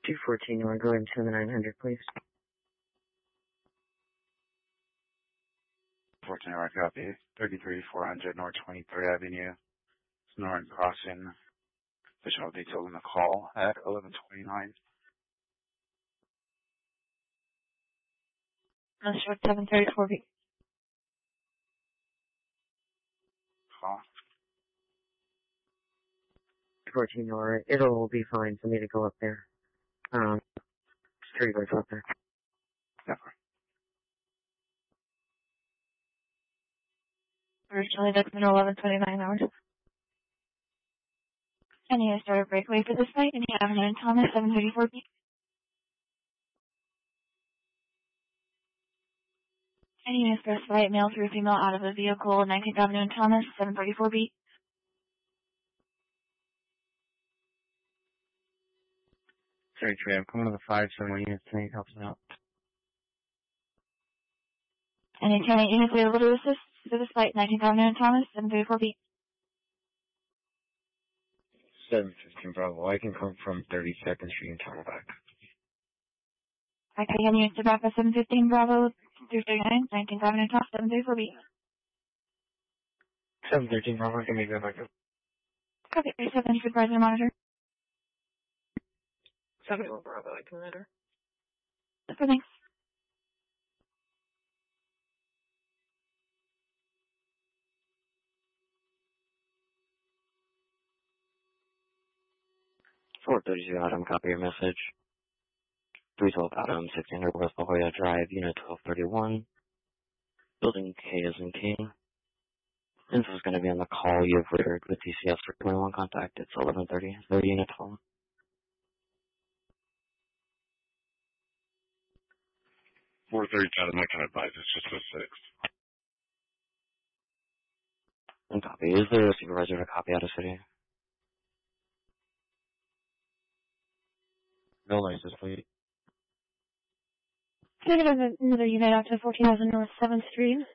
214, you want to go into the 900, please? 14 hour copy. 33400 North 23rd Avenue. Sonoran Crossing. Additional details on the call at 11:29. Construct 734B. Call. 14, alright. It'll be fine for me to go up there. Security guards up there. Never. Originally, that's been 11:29 hours. And you start a breakaway for this site, and you have an Thomas 734B. And you specify male through female out of the vehicle, 19th Avenue and Thomas 734B. Sorry, Trey, I'm coming to the 5-7 units tonight, helps out. And you can units available to assist to the site, 19th Avenue and Thomas 734B. 715 Bravo, I can come from 32nd Street and turn back. Okay, and units to back at 715 Bravo through 39, 19th Avenue and Thomas 734B. 713 Bravo, give me the back up. Copy, 7 supervisor monitor. 71 Bravo, I can enter. Okay, thanks. Adam, copy your message. 312 Adam, 1600 West La Jolla Drive, Unit 1231. Building K as in King. This is going to be on the call you've referred with TCS for 21 contact. It's 11:30. The Unit 12. 430 Adam, I can advise it's just a 6. And copy. Is there a supervisor to copy out of city? No license plate. Can I get another unit out to 14,000 North 7th Street?